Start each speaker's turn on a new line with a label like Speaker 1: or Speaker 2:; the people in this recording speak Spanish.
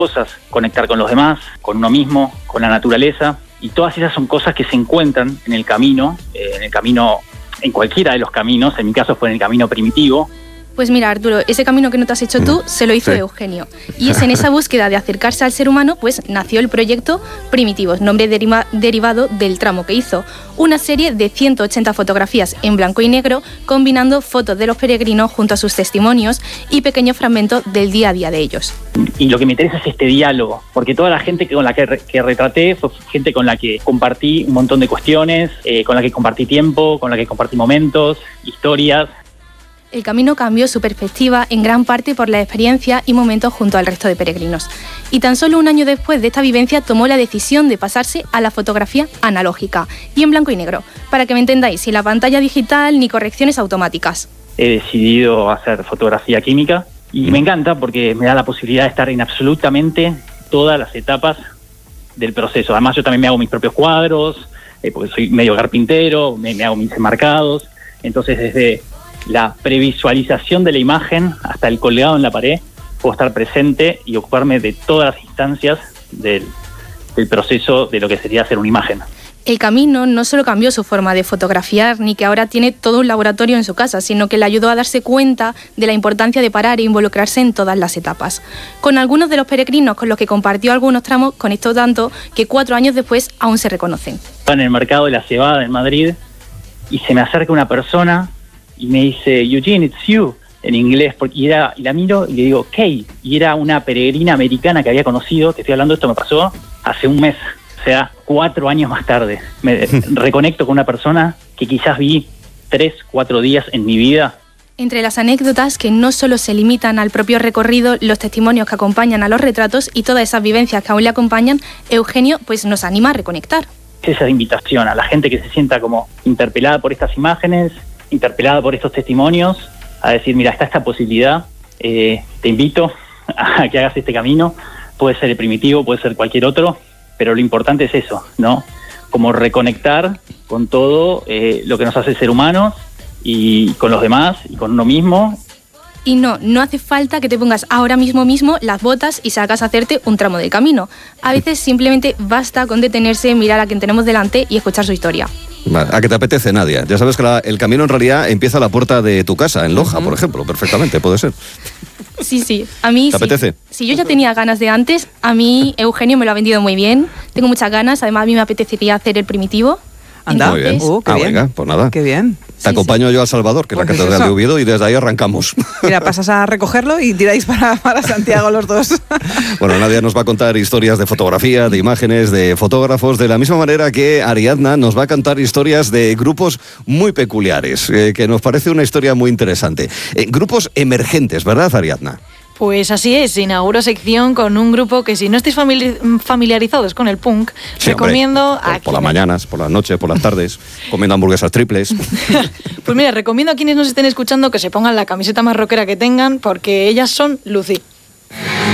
Speaker 1: cosas, conectar con los demás, con uno mismo, con la naturaleza, y todas esas son cosas que se encuentran en el camino, en cualquiera de los caminos. En mi caso fue en el camino primitivo.
Speaker 2: Pues mira, Arturo, ese camino que no te has hecho tú se lo hizo Eugenio. Y es en esa búsqueda de acercarse al ser humano, pues nació el proyecto Primitivos, nombre derivado del tramo que hizo. Una serie de 180 fotografías en blanco y negro, combinando fotos de los peregrinos junto a sus testimonios y pequeños fragmentos del día a día de ellos.
Speaker 1: Y lo que me interesa es este diálogo, porque toda la gente con la que retraté fue gente con la que compartí un montón de cuestiones, con la que compartí tiempo, con la que compartí momentos, historias.
Speaker 2: El camino cambió su perspectiva en gran parte por la experiencia y momentos junto al resto de peregrinos. Y tan solo un año después de esta vivencia tomó la decisión de pasarse a la fotografía analógica y en blanco y negro, para que me entendáis, sin la pantalla digital ni correcciones automáticas.
Speaker 1: He decidido hacer fotografía química y me encanta porque me da la posibilidad de estar en absolutamente todas las etapas del proceso. Además yo también me hago mis propios cuadros, porque soy medio carpintero, me hago mis enmarcados, entonces desde la previsualización de la imagen hasta el colgado en la pared, puedo estar presente y ocuparme de todas las instancias del proceso de lo que sería hacer una imagen.
Speaker 2: El camino no solo cambió su forma de fotografiar, ni que ahora tiene todo un laboratorio en su casa, sino que le ayudó a darse cuenta de la importancia de parar e involucrarse en todas las etapas. Con algunos de los peregrinos con los que compartió algunos tramos, conectó tanto que 4 años después aún se reconocen.
Speaker 1: En el mercado de la cebada en Madrid y se me acerca una persona y me dice, Eugene, it's you, en inglés, y la miro y le digo, Kay, y era una peregrina americana que había conocido, te estoy hablando, esto me pasó hace un mes, o sea, 4 años más tarde. Me reconecto con una persona que quizás vi 3, 4 días en mi vida.
Speaker 2: Entre las anécdotas que no solo se limitan al propio recorrido, los testimonios que acompañan a los retratos y todas esas vivencias que aún le acompañan, Eugenio pues nos anima a reconectar.
Speaker 1: Esa invitación a la gente que se sienta como interpelada por estas imágenes, interpelada por estos testimonios, a decir, mira, está esta posibilidad, te invito a que hagas este camino, puede ser el primitivo, puede ser cualquier otro, pero lo importante es eso, ¿no? Como reconectar con todo lo que nos hace ser humanos y con los demás y con uno mismo.
Speaker 2: Y no hace falta que te pongas ahora mismo las botas y salgas a hacerte un tramo del camino. A veces simplemente basta con detenerse, mirar a quien tenemos delante y escuchar su historia.
Speaker 3: Vale, ¿a qué te apetece, Nadia? Ya sabes que el camino en realidad empieza a la puerta de tu casa, en Loja, por ejemplo, perfectamente, puede ser.
Speaker 2: Sí, a mí
Speaker 3: ¿te apetece?
Speaker 2: Si yo ya tenía ganas de antes, a mí Eugenio me lo ha vendido muy bien, tengo muchas ganas, además a mí me apetecería hacer el primitivo.
Speaker 4: Anda,
Speaker 3: muy bien.
Speaker 4: Qué bien.
Speaker 3: Venga, pues nada.
Speaker 4: Qué bien.
Speaker 3: Te acompaño yo a Salvador, que es la Catedral de Oviedo, y desde ahí arrancamos.
Speaker 4: Mira, pasas a recogerlo y tiráis para Santiago los dos.
Speaker 3: Bueno, Nadia nos va a contar historias de fotografía, de imágenes, de fotógrafos, de la misma manera que Ariadna nos va a contar historias de grupos muy peculiares, que nos parece una historia muy interesante. Grupos emergentes, ¿verdad, Ariadna?
Speaker 5: Pues así es, inauguro sección con un grupo que si no estáis familiarizados con el punk,
Speaker 3: sí,
Speaker 5: recomiendo...
Speaker 3: Por las mañanas, por las noches, por las tardes, comiendo hamburguesas triples.
Speaker 5: Pues mira, recomiendo a quienes nos estén escuchando que se pongan la camiseta más rockera que tengan, porque ellas son Lucy.